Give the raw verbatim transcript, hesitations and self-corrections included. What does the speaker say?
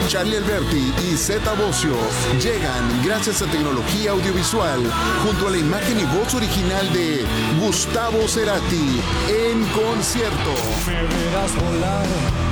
Charlie Alberti y Zeta Bocio llegan gracias a tecnología audiovisual junto a la imagen y voz original de Gustavo Cerati en concierto. Me verás volar